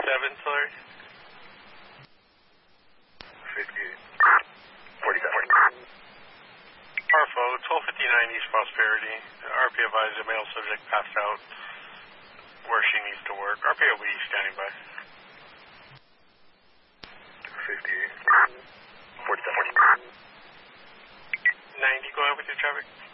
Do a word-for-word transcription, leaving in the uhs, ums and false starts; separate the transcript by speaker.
Speaker 1: fifty-seven, Hillary.
Speaker 2: fifty-eight. forty-seven.
Speaker 1: Harfo, twelve fifty-nine East Prosperity. R P advised a male subject passed out where she needs to work. R P will be standing by.
Speaker 2: fifty-eight. forty-seven.
Speaker 1: ninety, go ahead with your traffic.